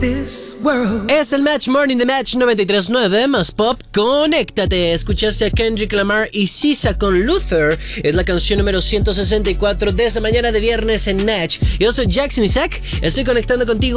Es el Match Morning de Match 93.9 más pop. Conéctate. Escuchaste a Kendrick Lamar y SZA con Luther. Es la canción número 164 de esta mañana de viernes en Match. Yo soy Jackson Isaac. Estoy conectando contigo